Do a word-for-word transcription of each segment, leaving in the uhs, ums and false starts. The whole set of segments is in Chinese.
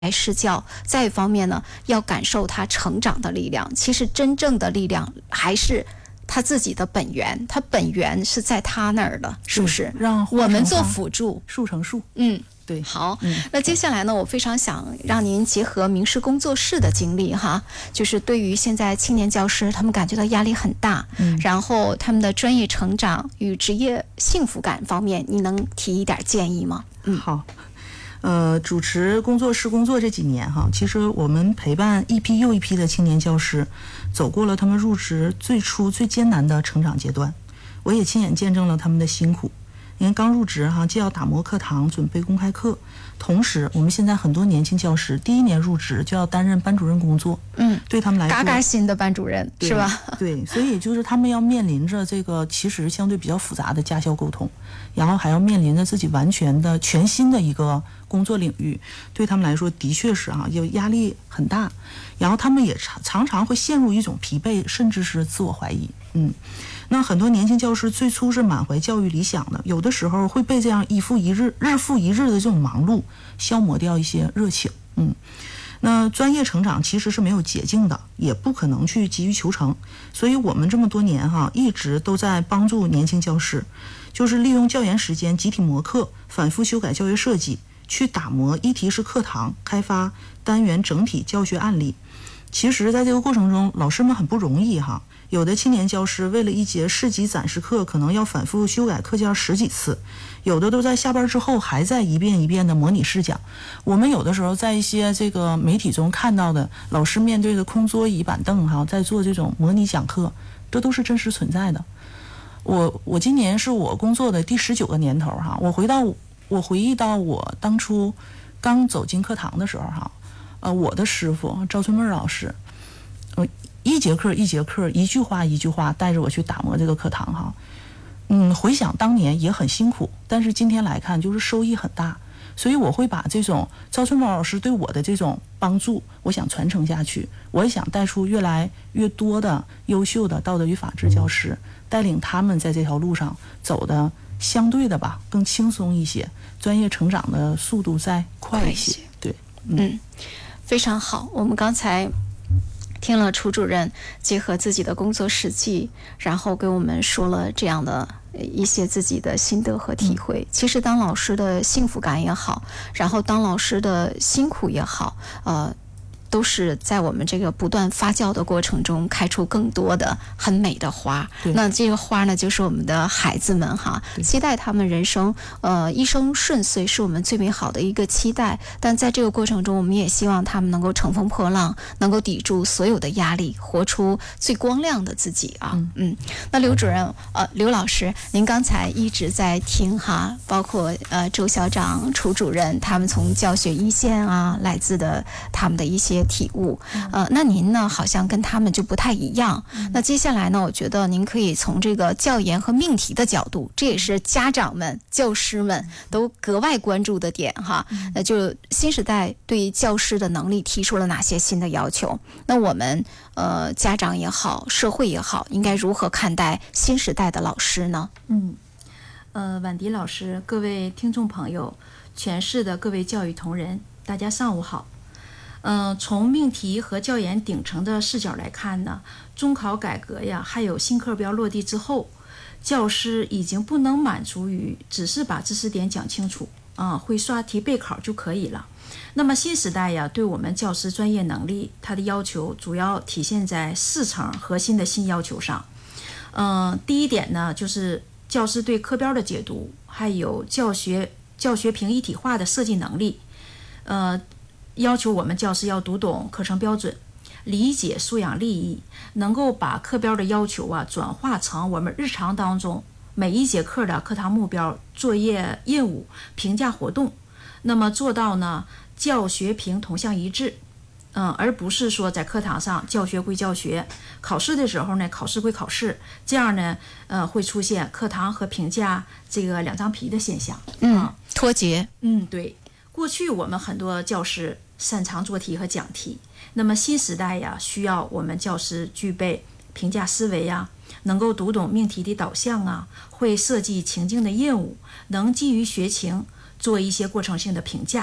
施教，再一方面呢，要感受他成长的力量。其实真正的力量还是他自己的本源，他本源是在他那儿的，是不是？ 让我们做辅助， 树成树。 嗯。 对， 好、 嗯， 那接下来呢，我非常想让您结合名师工作室的经历哈，就是对于现在青年教师，他们感觉到压力很大， 嗯， 然后他们的专业成长与职业幸福感方面，你能提一点建议吗？ 嗯，好。呃，主持工作室工作这几年哈，其实我们陪伴一批又一批的青年教师，走过了他们入职最初最艰难的成长阶段，我也亲眼见证了他们的辛苦。因为刚入职哈，既要打磨课堂，准备公开课，同时我们现在很多年轻教师第一年入职就要担任班主任工作， 嗯， 对他们来说， 嘎嘎新的班主任是吧？ 对，所以就是他们要面临着这个其实相对比较复杂的家校沟通，然后还要面临着自己完全的全新的一个工作领域，对他们来说的确是啊，有压力很大，然后他们也常常常会陷入一种疲惫，甚至是自我怀疑，嗯。那很多年轻教师最初是满怀教育理想的，有的时候会被这样一复一日、日复一日的这种忙碌消磨掉一些热情。嗯，那专业成长其实是没有捷径的，也不可能去急于求成，所以我们这么多年哈，一直都在帮助年轻教师，就是利用教研时间集体磨课，反复修改教学设计，去打磨一题式课堂，开发单元整体教学案例。其实在这个过程中，老师们很不容易哈。有的青年教师为了一节市级展示课，可能要反复修改课件十几次，有的都在下班之后还在一遍一遍的模拟试讲。我们有的时候在一些这个媒体中看到的老师面对着空桌椅板凳哈，在做这种模拟讲课，这都是真实存在的。我我今年是我工作的第十九个年头哈，我回到我回忆到我当初刚走进课堂的时候哈，呃，我的师傅赵春妹老师，呃。一节课一节课，一句话一句话带着我去打磨这个课堂哈，嗯，回想当年也很辛苦，但是今天来看就是收益很大，所以我会把这种赵春宝老师对我的这种帮助，我想传承下去，我也想带出越来越多的优秀的道德与法治教师，带领他们在这条路上走的相对的吧更轻松一些，专业成长的速度再快一些。对， 嗯，嗯，非常好。我们刚才听了楚主任结合自己的工作实际，然后给我们说了这样的一些自己的心得和体会。其实当老师的幸福感也好，然后当老师的辛苦也好，呃都是在我们这个不断发酵的过程中开出更多的很美的花。那这个花呢，就是我们的孩子们哈，期待他们人生呃一生顺遂是我们最美好的一个期待。但在这个过程中，我们也希望他们能够乘风破浪，能够抵住所有的压力，活出最光亮的自己啊。嗯，嗯那刘主任呃刘老师，您刚才一直在听哈，包括呃周校长、楚主任他们从教学一线啊来自的他们的一些体悟，呃，那您呢好像跟他们就不太一样。那接下来呢，我觉得您可以从这个教研和命题的角度，这也是家长们、教师们都格外关注的点哈。那就新时代对于教师的能力提出了哪些新的要求？那我们呃家长也好，社会也好，应该如何看待新时代的老师呢？ 嗯，呃，婉迪老师，各位听众朋友，全市的各位教育同仁，大家上午好。嗯、呃，从命题和教研顶层的视角来看呢，中考改革呀，还有新课标落地之后，教师已经不能满足于只是把知识点讲清楚啊、呃，会刷题备考就可以了。那么新时代呀，对我们教师专业能力，它的要求主要体现在四层核心的新要求上。嗯、呃，第一点呢，就是教师对课标的解读，还有教学教学评一体化的设计能力，呃。要求我们教师要读懂课程标准，理解素养利益，能够把课标的要求啊转化成我们日常当中每一节课的课堂目标、作业任务、评价活动，那么做到呢教学评同向一致，嗯，而不是说在课堂上教学归教学，考试的时候呢考试归考试，这样呢呃会出现课堂和评价这个两张皮的现象， 嗯，脱节， 嗯，对。过去我们很多教师擅长做题和讲题，那么新时代呀，需要我们教师具备评价思维呀，能够读懂命题的导向啊，会设计情境的任务，能基于学情做一些过程性的评价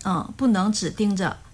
嗯，不能只盯着